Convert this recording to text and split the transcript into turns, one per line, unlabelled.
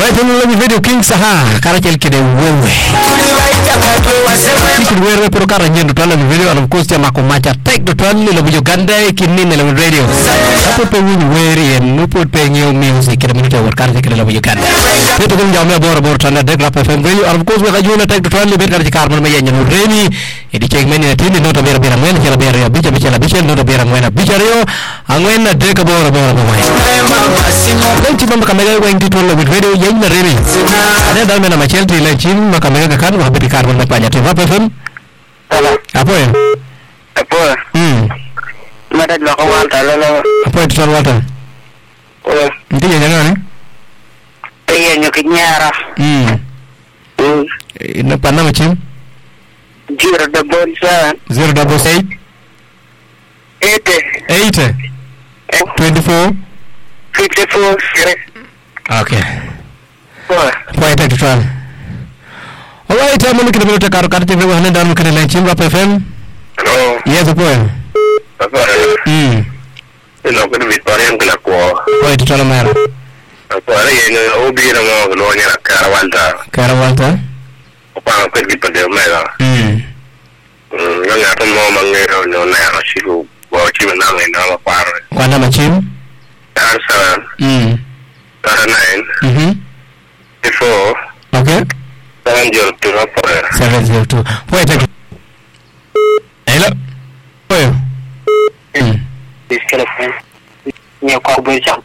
Alright, video King Saha karakel kede wewe. Wewe por kara nyendo tala video and of course ya makomacha take the tala lo Uganda kinini la radio. Hapo pe wewe en nupo pe new music kede minuto work kara kede la Uganda. Peto kum jamia bora tala de rap FM radio and of course we kajuna take the tala bet kara karman me yenyo reni edi check meni tini nota bera mwena kila bera ya bicha nota bera mwena bicha rio angwena de ka bora mai. Don't you kamera going to tala video yenyo reni. Ada dalam nama Chelsea la chini makamera kan habari karban na panya tu apa pun apa ya
Mada dua kawan talalo
apa itu soal water nanti ya jangan
iya nyuki nyara
ini apa nama cim
077
8 24 54 okay Why take the trial? Alright, I'm looking at the car card. Everyone and I'm looking at Rap FM.
Hello.
Yes, a boy.
You know, going to be partying in the car.
Why to tell a man?
I'm sorry, you know, be in a more than a
Caravanta?
Upon a people there, man. Young at the moment, no, now she will watch you now in our party.
One number chim?
Answer 9. Before.
Okay.
702.
Wait, take it. Hello.
This telephone. Your cowboy shop.